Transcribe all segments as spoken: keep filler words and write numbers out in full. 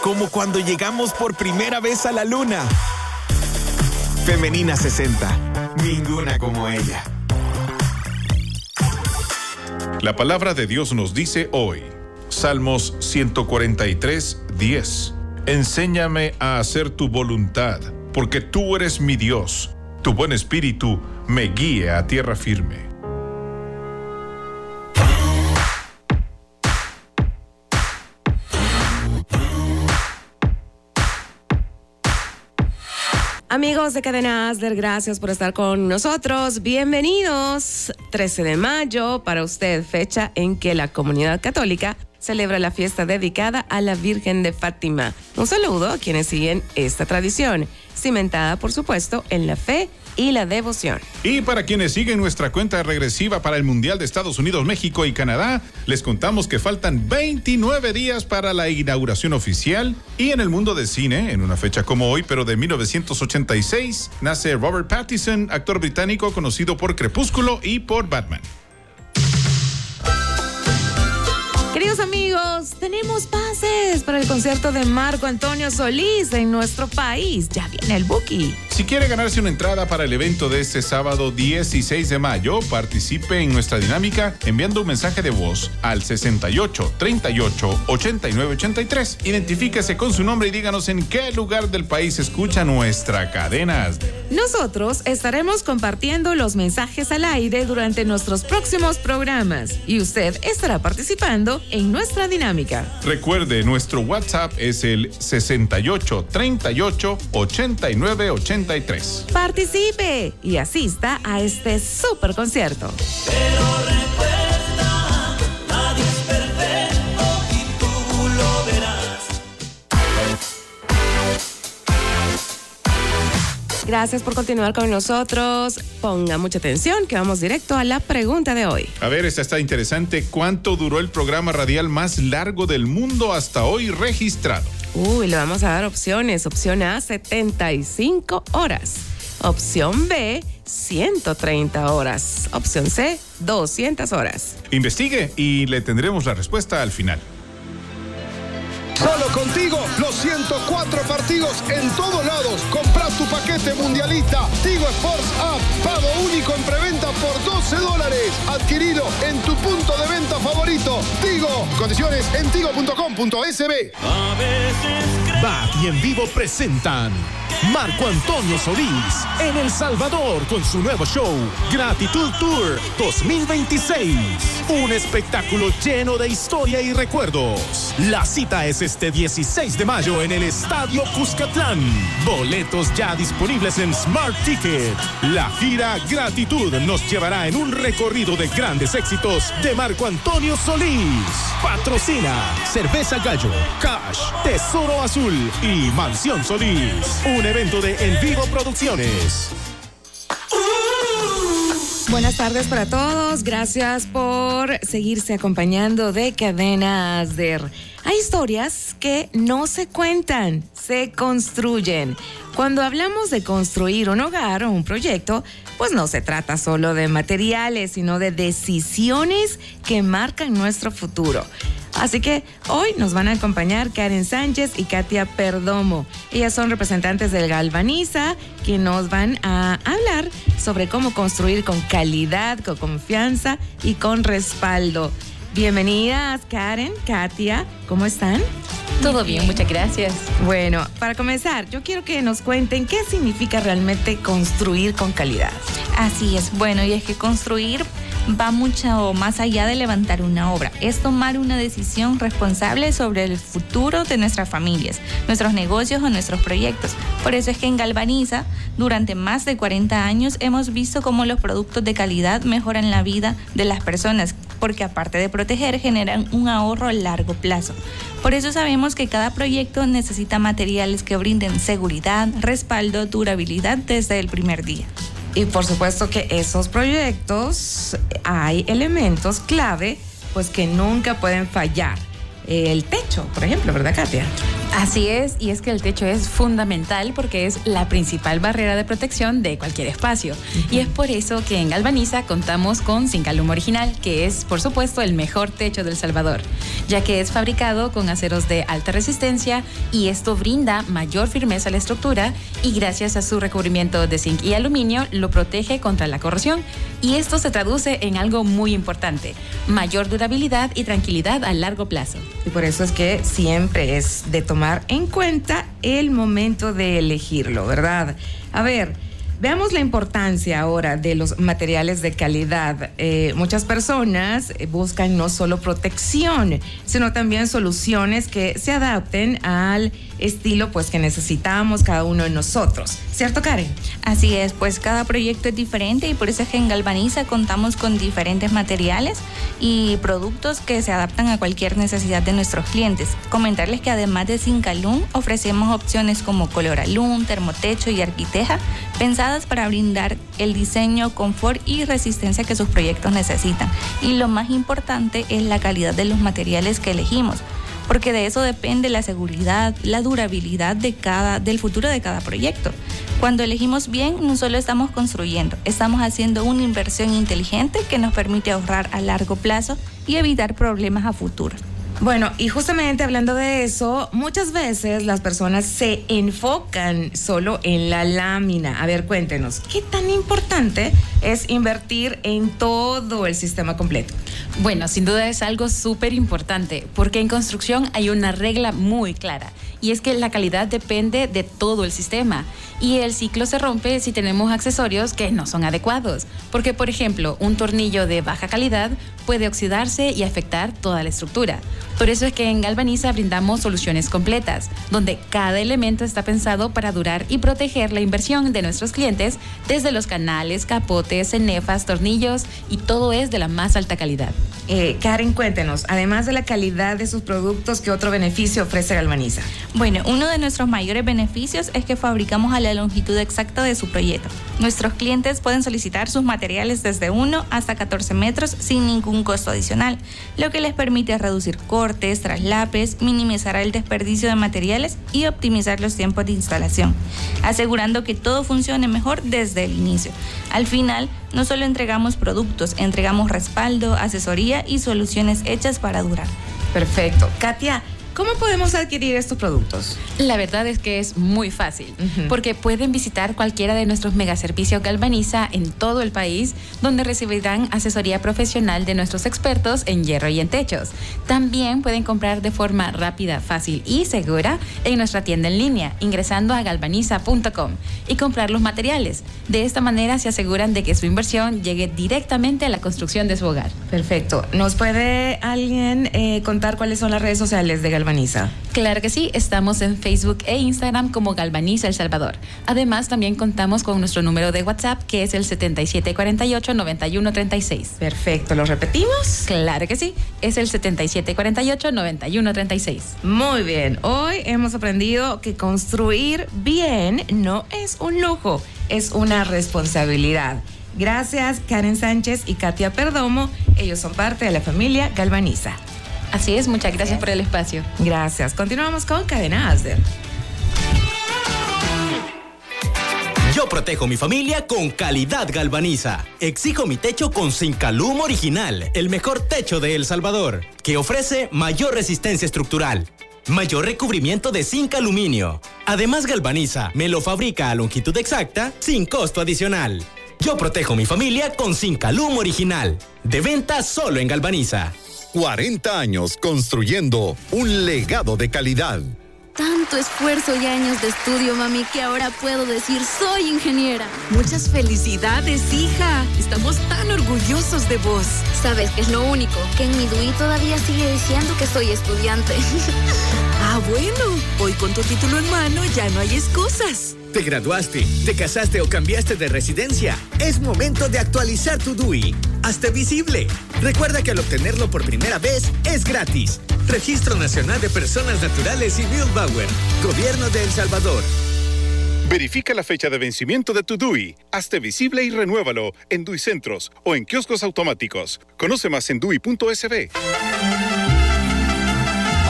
como cuando llegamos por primera vez a la luna. Femenina sesenta, ninguna como ella. La palabra de Dios nos dice hoy, Salmos ciento cuarenta y tres, diez. Enséñame a hacer tu voluntad, porque tú eres mi Dios. Tu buen espíritu me guíe a tierra firme. Amigos de Cadena Asder, gracias por estar con nosotros. Bienvenidos. trece de mayo, para usted, fecha en que la comunidad católica celebra la fiesta dedicada a la Virgen de Fátima. Un saludo a quienes siguen esta tradición, cimentada, por supuesto, en la fe y la devoción. Y para quienes siguen nuestra cuenta regresiva para el Mundial de Estados Unidos, México y Canadá, les contamos que faltan veintinueve días para la inauguración oficial. Y en el mundo del cine, en una fecha como hoy, pero de mil novecientos ochenta y seis, nace Robert Pattinson, actor británico conocido por Crepúsculo y por Batman. Queridos amigos, tenemos pases para el concierto de Marco Antonio Solís en nuestro país. Ya viene el Buki. Si quiere ganarse una entrada para el evento de este sábado dieciséis de mayo, participe en nuestra dinámica enviando un mensaje de voz al sesenta y ocho, treinta y ocho, ochenta y nueve, ochenta y tres. Identifíquese con su nombre y díganos en qué lugar del país escucha nuestra cadena Asder. Nosotros estaremos compartiendo los mensajes al aire durante nuestros próximos programas y usted estará participando en nuestra dinámica. Recuerde, nuestro WhatsApp es el sesenta y ocho, treinta y ocho, ochenta y nueve, ochenta y tres. Participe y asista a este super concierto. Pero recuerda, nadie es perfecto y tú lo verás. Gracias por continuar con nosotros. Ponga mucha atención que vamos directo a la pregunta de hoy. A ver, esta está interesante. ¿Cuánto duró el programa radial más largo del mundo hasta hoy registrado? Uy, le vamos a dar opciones. Opción A, setenta y cinco horas. Opción B, ciento treinta horas. Opción C, doscientas horas. Investigue y le tendremos la respuesta al final. Solo contigo, los ciento cuatro partidos en todos lados. Compra tu paquete mundialista. Tigo Sports App. Pago único en preventa por doce dólares. Adquirido en tu punto de venta favorito. Tigo. Condiciones en tigo punto com punto es be. Bat y En Vivo presentan Marco Antonio Solís en El Salvador con su nuevo show Gratitud Tour dos mil veintiséis. Un espectáculo lleno de historia y recuerdos. La cita es este dieciséis de mayo en el Estadio Cuscatlán. Boletos ya disponibles en Smart Ticket. La gira Gratitud nos llevará en un recorrido de grandes éxitos de Marco Antonio Solís. Patrocina Cerveza Gallo, Cash, Tesoro Azul y Mansión Solís. Un evento de En Vivo Producciones. Buenas tardes para todos. Gracias por seguirse acompañando de Cadena Asder. Hay historias que no se cuentan, se construyen. Cuando hablamos de construir un hogar o un proyecto, pues no se trata solo de materiales, sino de decisiones que marcan nuestro futuro. Así que hoy nos van a acompañar Karen Sánchez y Katia Perdomo. Ellas son representantes del Galvaniza, que nos van a hablar sobre cómo construir con calidad, con confianza y con respaldo. Bienvenidas, Karen, Katia, ¿cómo están? Todo bien, muchas gracias. Bueno, para comenzar, yo quiero que nos cuenten qué significa realmente construir con calidad. Así es, bueno, y es que construir va mucho más allá de levantar una obra. Es tomar una decisión responsable sobre el futuro de nuestras familias, nuestros negocios o nuestros proyectos. Por eso es que en Galvaniza, durante más de cuarenta años, hemos visto cómo los productos de calidad mejoran la vida de las personas, porque aparte de proteger, generan un ahorro a largo plazo. Por eso sabemos que cada proyecto necesita materiales que brinden seguridad, respaldo, durabilidad desde el primer día. Y por supuesto que esos proyectos hay elementos clave pues que nunca pueden fallar. eh, el techo, por ejemplo, ¿verdad, Katia? Así es, y es que el techo es fundamental porque es la principal barrera de protección de cualquier espacio. Uh-huh. Y es por eso que en Galvaniza contamos con Zincalum Original, que es, por supuesto, el mejor techo del Salvador, ya que es fabricado con aceros de alta resistencia y esto brinda mayor firmeza a la estructura y gracias a su recubrimiento de zinc y aluminio lo protege contra la corrosión. Y esto se traduce en algo muy importante, mayor durabilidad y tranquilidad a largo plazo. Y por eso es que siempre es de tomar en cuenta el momento de elegirlo, ¿verdad? A ver, veamos la importancia ahora de los materiales de calidad. Eh, muchas personas buscan no solo protección, sino también soluciones que se adapten al estilo pues que necesitamos cada uno de nosotros. ¿Cierto, Karen? Así es, pues cada proyecto es diferente y por eso es que en Galvaniza contamos con diferentes materiales y productos que se adaptan a cualquier necesidad de nuestros clientes. Comentarles que además de Zincalum ofrecemos opciones como Coloralum, Termotecho y Arquiteja, pensadas para brindar el diseño, confort y resistencia que sus proyectos necesitan. Y lo más importante es la calidad de los materiales que elegimos, porque de eso depende la seguridad, la durabilidad de cada, del futuro de cada proyecto. Cuando elegimos bien, no solo estamos construyendo, estamos haciendo una inversión inteligente que nos permite ahorrar a largo plazo y evitar problemas a futuro. Bueno, y justamente hablando de eso, muchas veces las personas se enfocan solo en la lámina. A ver, cuéntenos, ¿qué tan importante es invertir en todo el sistema completo? Bueno, sin duda es algo súper importante, porque en construcción hay una regla muy clara, y es que la calidad depende de todo el sistema, y el ciclo se rompe si tenemos accesorios que no son adecuados, porque por ejemplo, un tornillo de baja calidad puede oxidarse y afectar toda la estructura. Por eso es que en Galvaniza brindamos soluciones completas, donde cada elemento está pensado para durar y proteger la inversión de nuestros clientes, desde los canales, capotes, cenefas, tornillos, y todo es de la más alta calidad. Eh, Karen, cuéntenos, además de la calidad de sus productos, ¿qué otro beneficio ofrece Galvaniza? Bueno, uno de nuestros mayores beneficios es que fabricamos a la longitud exacta de su proyecto. Nuestros clientes pueden solicitar sus materiales desde uno hasta catorce metros sin ningún costo adicional, lo que les permite reducir cortes, traslapes, minimizar el desperdicio de materiales y optimizar los tiempos de instalación, asegurando que todo funcione mejor desde el inicio. Al final, no solo entregamos productos, entregamos respaldo, asesoría y soluciones hechas para durar. Perfecto. Katia, ¿cómo podemos adquirir estos productos? La verdad es que es muy fácil, Uh-huh. porque pueden visitar cualquiera de nuestros megaservicios Galvaniza en todo el país, donde recibirán asesoría profesional de nuestros expertos en hierro y en techos. También pueden comprar de forma rápida, fácil y segura en nuestra tienda en línea, ingresando a galvaniza punto com y comprar los materiales. De esta manera se aseguran de que su inversión llegue directamente a la construcción de su hogar. Perfecto. ¿Nos puede alguien eh, contar cuáles son las redes sociales de Galvaniza? Claro que sí, estamos en Facebook e Instagram como Galvaniza El Salvador. Además, también contamos con nuestro número de WhatsApp, que es el setenta y siete cuarenta y ocho, noventa y uno treinta y seis. Perfecto, ¿lo repetimos? Claro que sí, es el setenta y siete cuarenta y ocho, noventa y uno treinta y seis. Muy bien, hoy hemos aprendido que construir bien no es un lujo, es una responsabilidad. Gracias, Karen Sánchez y Katia Perdomo. Ellos son parte de la familia Galvaniza. Así es, muchas gracias por el espacio. Gracias. Continuamos con Cadena Asder. Yo protejo mi familia con calidad Galvaniza. Exijo mi techo con Zincalum Original, el mejor techo de El Salvador, que ofrece mayor resistencia estructural, mayor recubrimiento de zinc aluminio. Además, Galvaniza me lo fabrica a longitud exacta sin costo adicional. Yo protejo mi familia con Zincalum Original. De venta solo en Galvaniza. cuarenta años construyendo un legado de calidad. Tanto esfuerzo y años de estudio, mami, que ahora puedo decir soy ingeniera. Muchas felicidades, hija. Estamos tan orgullosos de vos. ¿Sabes qué es lo único? Que en mi D U I todavía sigue diciendo que soy estudiante. Ah, bueno. Hoy con tu título en mano ya no hay excusas. ¿Te graduaste, te casaste o cambiaste de residencia? Es momento de actualizar tu D U I. Hazte visible. Recuerda que al obtenerlo por primera vez es gratis. Registro Nacional de Personas Naturales y Bildbauer. Gobierno de El Salvador. Verifica la fecha de vencimiento de tu D U I. Hazte visible y renuévalo en D U I Centros o en kioscos automáticos. Conoce más en D U I punto S B.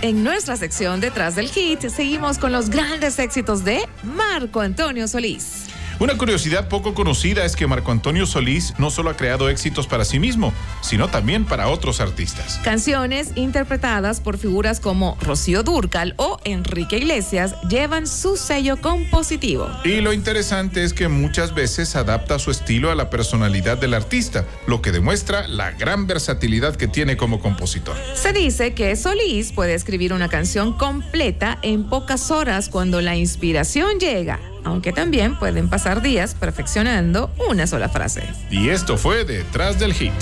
En nuestra sección Detrás del Hit, seguimos con los grandes éxitos de Marco Antonio Solís. Una curiosidad poco conocida es que Marco Antonio Solís no solo ha creado éxitos para sí mismo, sino también para otros artistas. Canciones interpretadas por figuras como Rocío Dúrcal o Enrique Iglesias llevan su sello compositivo. Y lo interesante es que muchas veces adapta su estilo a la personalidad del artista, lo que demuestra la gran versatilidad que tiene como compositor. Se dice que Solís puede escribir una canción completa en pocas horas cuando la inspiración llega, aunque también pueden pasar días perfeccionando una sola frase. Y esto fue Detrás del Hit.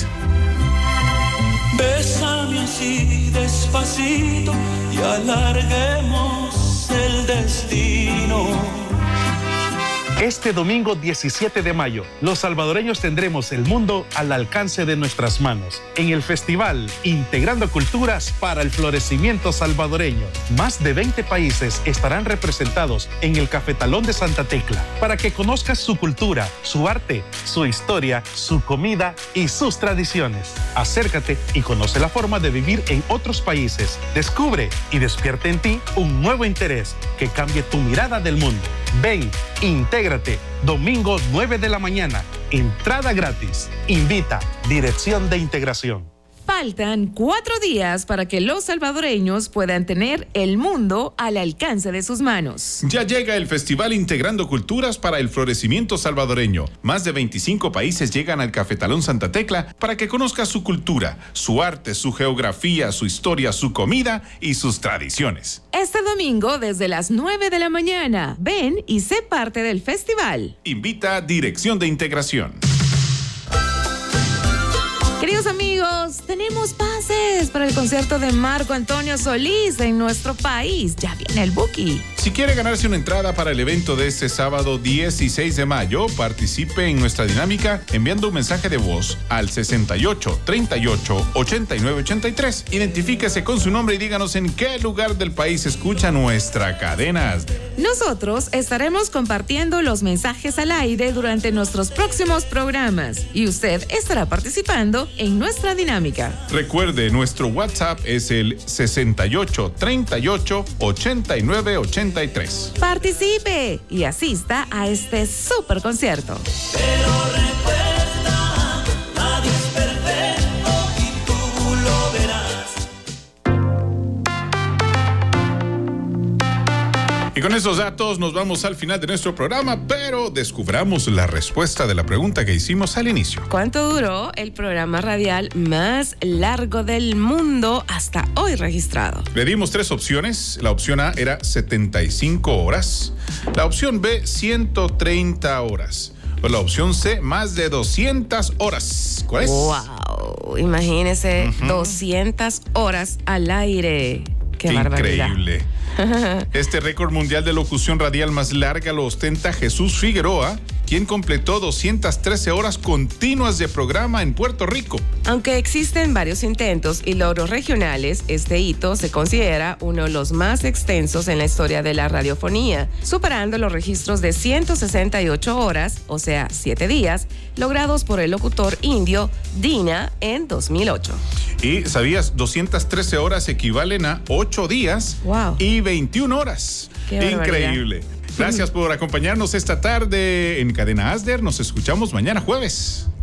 Bésame así despacito y alarguemos el destino. Este domingo diecisiete de mayo, los salvadoreños tendremos el mundo al alcance de nuestras manos en el festival Integrando Culturas para el Florecimiento Salvadoreño. Más de veinte países estarán representados en el Cafetalón de Santa Tecla para que conozcas su cultura, su arte, su historia, su comida y sus tradiciones. Acércate y conoce la forma de vivir en otros países. Descubre y despierta en ti un nuevo interés que cambie tu mirada del mundo. Ven, intégrate, domingo nueve de la mañana, entrada gratis. Invita, Dirección de Integración. Faltan cuatro días para que los salvadoreños puedan tener el mundo al alcance de sus manos. Ya llega el Festival Integrando Culturas para el Florecimiento Salvadoreño. Más de veinticinco países llegan al Cafetalón Santa Tecla para que conozcas su cultura, su arte, su geografía, su historia, su comida y sus tradiciones. Este domingo desde las nueve de la mañana, ven y sé parte del festival. Invita Dirección de Integración. Queridos amigos, tenemos pases para el concierto de Marco Antonio Solís en nuestro país. Ya viene el Buki. Si quiere ganarse una entrada para el evento de este sábado dieciséis de mayo, participe en nuestra dinámica enviando un mensaje de voz al sesenta y ocho, treinta y ocho, ochenta y nueve, ochenta y tres. Identifíquese con su nombre y díganos en qué lugar del país escucha nuestra cadena Asder. Nosotros estaremos compartiendo los mensajes al aire durante nuestros próximos programas y usted estará participando en nuestra dinámica. Recuerde, nuestro WhatsApp es el sesenta y ocho, treinta y ocho, ochenta y nueve, ochenta y tres. Participe y asista a este super concierto. Pero recuerda, nadie es perfecto y tú lo verás. Y con esos datos nos vamos al final de nuestro programa, pero descubramos la respuesta de la pregunta que hicimos al inicio. ¿Cuánto duró el programa radial más largo del mundo hasta hoy registrado? Le dimos tres opciones. La opción A era setenta y cinco horas. La opción B, ciento treinta horas. O la opción C, más de doscientas horas. ¿Cuál es? ¡Wow! Imagínese, uh-huh. doscientas horas al aire. ¡Qué, Qué barbaridad! Increíble. Este récord mundial de locución radial más larga lo ostenta Jesús Figueroa, quien completó doscientas trece horas continuas de programa en Puerto Rico. Aunque existen varios intentos y logros regionales, este hito se considera uno de los más extensos en la historia de la radiofonía, superando los registros de ciento sesenta y ocho horas, o sea, siete días, logrados por el locutor indio Dina en dos mil ocho. Y ¿sabías? doscientas trece horas equivalen a ocho días wow. y veintiuna horas. Qué increíble. Gracias por acompañarnos esta tarde en Cadena Asder. Nos escuchamos mañana jueves.